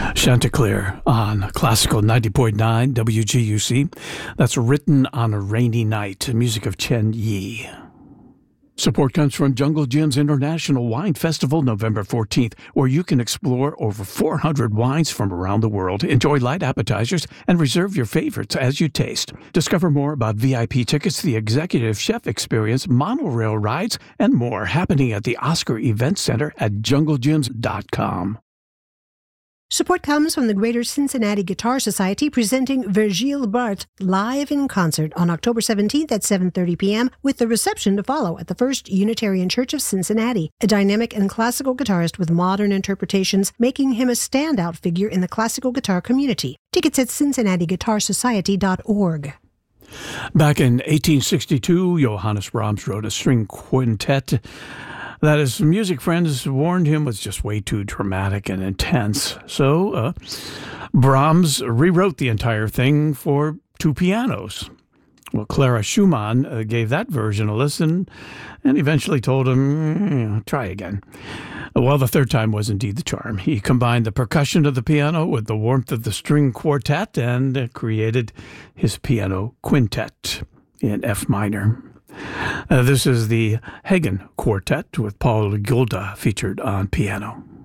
Chanticleer on Classical 90.9 WGUC. That's Written on a Rainy Night, music of Chen Yi. Support comes from Jungle Jim's International Wine Festival, November 14th, where you can explore over 400 wines from around the world, enjoy light appetizers, and reserve your favorites as you taste. Discover more about VIP tickets, the Executive Chef Experience, monorail rides, and more happening at the Oscar Event Center at junglejims.com. Support comes from the Greater Cincinnati Guitar Society presenting Virgile Bart live in concert on October 17th at 7:30 p.m. with the reception to follow at the First Unitarian Church of Cincinnati. A dynamic and classical guitarist with modern interpretations, making him a standout figure in the classical guitar community. Tickets at cincinnatiguitarsociety.org. Back in 1862, Johannes Brahms wrote a string quintet that his music friends warned him was just way too dramatic and intense. So Brahms rewrote the entire thing for two pianos. Well, Clara Schumann gave that version a listen and eventually told him, try again. Well, the third time was indeed the charm. He combined the percussion of the piano with the warmth of the string quartet and created his piano quintet in F minor. This is the Hagen Quartet with Paul Gilda featured on piano.